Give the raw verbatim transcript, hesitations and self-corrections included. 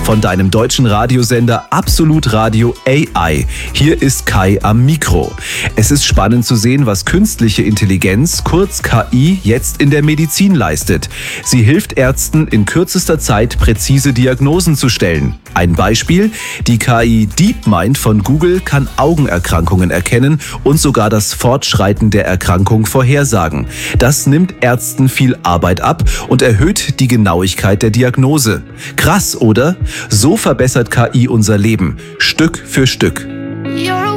von deinem deutschen Radiosender Absolut Radio A I. Hier ist Kai am Mikro. Es ist spannend zu sehen, was künstliche Intelligenz, kurz K I, jetzt in der Medizin leistet. Sie hilft Ärzten in kürzester Zeit präzise Diagnosen zu stellen. Ein Beispiel: Die K I DeepMind von Google kann Augenerkrankungen erkennen und sogar das Fortschreiten der Erkrankung vorhersagen. Das nimmt Ärzten viel Arbeit ab und erhöht die Genauigkeit der Diagnose. Krass, oder? So verbessert K I unser Leben, Stück für Stück.